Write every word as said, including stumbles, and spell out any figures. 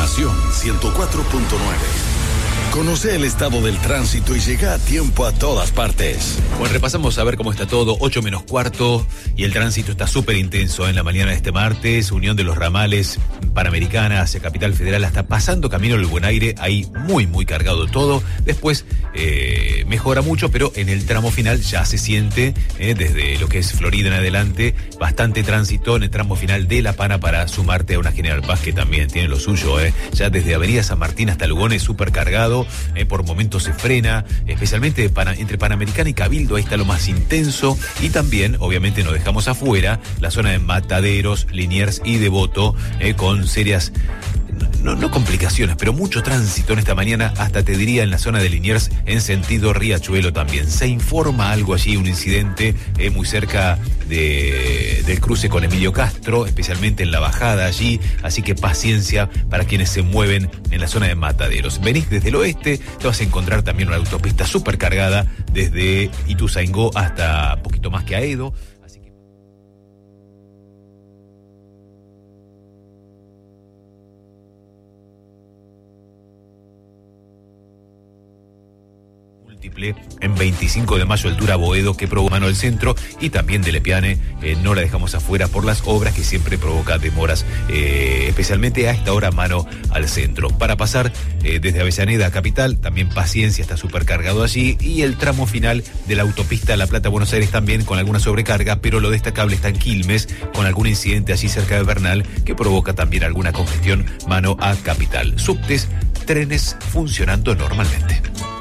Nación ciento cuatro punto nueve. Conoce el estado del tránsito y llega a tiempo a todas partes. Bueno, repasamos a ver cómo está todo. ocho menos cuarto y el tránsito está súper intenso en la mañana de este martes. Unión de los ramales Panamericana hacia Capital Federal hasta pasando Camino del Buen Aire. Ahí muy, muy cargado todo. Después eh, mejora mucho, pero en el tramo final ya se siente, eh, desde lo que es Florida en adelante, bastante tránsito en el tramo final de La Pana para sumarte a una General Paz que también tiene lo suyo. Eh. Ya desde Avenida San Martín hasta Lugones súper cargado. Eh, por momentos se frena, especialmente para, entre Panamericana y Cabildo, ahí está lo más intenso. Y también, obviamente, no dejamos afuera la zona de Mataderos, Liniers y Devoto, eh, con serias, no, no complicaciones, pero mucho tránsito en esta mañana, hasta te diría en la zona de Liniers en sentido Riachuelo también. Se informa algo allí, un incidente eh, muy cerca de, del cruce con Emilio Castro, especialmente en la bajada allí, así que paciencia para quienes se mueven en la zona de Mataderos. Venís desde el oeste, te vas a encontrar también una autopista súper cargada desde Ituzaingó hasta poquito más que Aedo. Así que... múltiple en veinticinco de mayo, altura Boedo, que provoca mano al centro, y también de Lepiane, eh, no la dejamos afuera por las obras que siempre provoca demoras, eh, especialmente a esta hora mano al centro. Para pasar eh, desde Avellaneda a Capital, también paciencia, está supercargado allí, y el tramo final de la autopista La Plata-Buenos Aires también con alguna sobrecarga, pero lo destacable está en Quilmes, con algún incidente allí cerca de Bernal, que provoca también alguna congestión mano a Capital. Subtes, trenes funcionando normalmente.